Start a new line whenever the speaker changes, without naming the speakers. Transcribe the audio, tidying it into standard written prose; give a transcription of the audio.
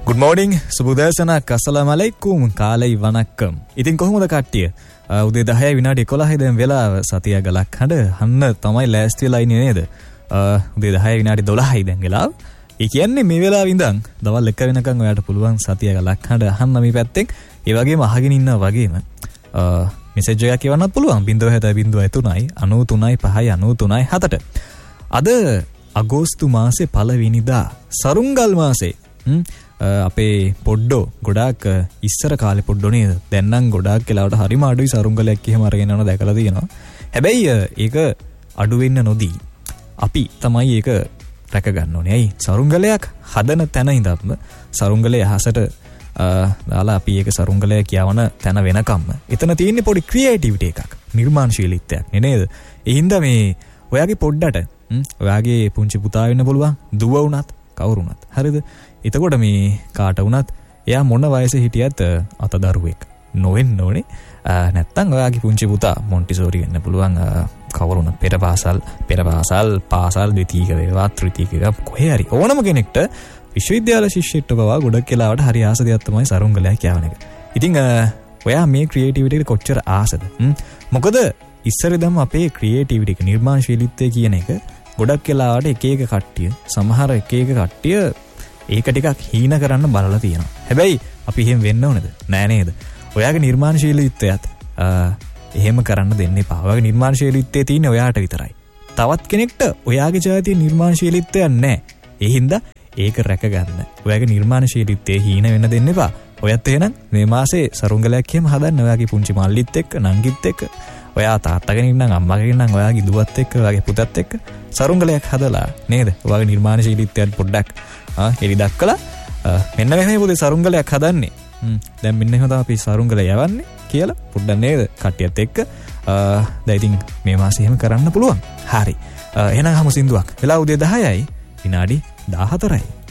Good morning, සුබෝදෑසනක්, අස්සලාමු කාලයි වණක්කම්. ඉතින් කොහොමද කට්ටිය? උදේ 10 විනාඩි 11 දැන් වෙලාව සතිය ගලක් හන්න තමයි ලෑස්ති වෙලා ඉන්නේ නේද? උදේ 10 විනාඩි 12යි දැන් වෙලාව. ඒ කියන්නේ මේ වෙලාව ඉඳන් දවල් 1 වෙනකන් ඔයාලට පුළුවන් සතිය ගලක් අහන්න මේ පැත්තෙන්. ඒ වගේම අහගෙන ඉන්නා වගේම මෙසේජ් එකක් එවන්නත් පුළුවන් 07003යි 93යි 5යි 93යි 7ට. අද අගෝස්තු මාසේ පළවෙනිදා සරුංගල් මාසේ අපේ පොඩ්ඩෝ ගොඩාක් ඉස්සර කාලේ පොඩ්ඩෝ නේද? දැන් නම් ගොඩාක් වෙලාවට හරිම අඩුයි සරුංගලයක් එහෙම අරගෙන යනවා දැකලා තියෙනවා. හැබැයි ඒක අඩු වෙන්න නොදී අපි තමයි ඒක රැක ගන්න ඕනේ. ඇයි? සරුංගලයක් හදන තැන ඉඳන්ම සරුංගලය යහසට දාලා අපි ඒක සරුංගලය කියවන තැන වෙනකම්ම එතන තියෙන්නේ පොඩි ක්‍රියේටිවිටි එකක්, නිර්මාණශීලීත්වයක් නේද? ඒ හින්දා මේ ඔයාගේ පොඩ්ඩට ඔයාගේ පුංචි පුතා වෙන්න පුළුවන්, දුව වුණත් කවුරු වුණත්. හරිද? එතකොට මේ කාට වුණත් එයා මොන වයසේ හිටියත් අතදරුවෙක් නොවෙන්න ඕනේ. නැත්තම් ඔයාගේ පුංචි පුතා මොන්ටිසෝරි වෙන්න පුළුවන්, කවුරු වුණත් පාසල් ද්විතීක වේවා තෘතීක වේවා කොහේ හරි ඕනම කෙනෙක්ට විශ්වවිද්‍යාල ශිෂ්‍යෙක්ට පවා ගොඩක් වෙලාවට හරි ආස දෙයක් තමයි සරුංගලයක් කියවන එක. ඉතින් ඔයා මේ ක්‍රියේටිවිටි එකට කොච්චර ආසද? මොකද ඉස්සරදම අපේ ක්‍රියේටිවිටි එක, නිර්මාණශීලීත්වය කියන එක ගොඩක් වෙලාවට එක එක කට්ටිය, සමහර එක එක කට්ටිය ඒක ටිකක් හීන කරන්න බලලා තියෙනවා. හැබැයි අපි එහෙම වෙන්න ඕනේද? නෑ නේද? ඔයාගේ නිර්මාණශීලීත්වයත් එහෙම කරන්න දෙන්න එපා. ඔයාගේ නිර්මාණශීලීත්වය තියෙන්නේ ඔයාට විතරයි. තවත් කෙනෙක්ට ඔයාගේ ජාතියේ නිර්මාණශීලීත්වයක් නෑ. ඒ හින්දා ඒක රැක ගන්න. ඔයාගේ නිර්මාණශීලීත්වය හීන වෙන්න දෙන්න එපා. ඔයත් එහෙනම් මේ මාසේ සරුංගලයක් එහෙම හදන්න ඔයාගේ පුංචි මල්ලිත් එක්ක, නංගිත් එක්ක, ඔයා තාත්තගෙන ඉන්නම්, අම්මගෙන ඉන්නම්, ඔයාගේ දුවත් එක්ක, ඔයාගේ පුතත් එක්ක සරුංගලයක් හදලා නේද? ඔයාගේ නිර්මාණශීලීත්වයට පොඩ්ඩක් එලි දක්කලා මෙන්න මෙහෙම පොඩි සරුංගලයක් හදන්නේ. දැන් මෙන්න එහෙම තමයි අපි සරුංගලය යවන්නේ කියලා පොඩ්ඩක් නේද කට්ටියත් එක්ක. දැන් ඉතින් මේ මාසේ එහෙම කරන්න පුළුවන්. හරි. එහෙනම් හමු සින්දුවක්. වෙලා උදේ 10යි විනාඩි 14යි.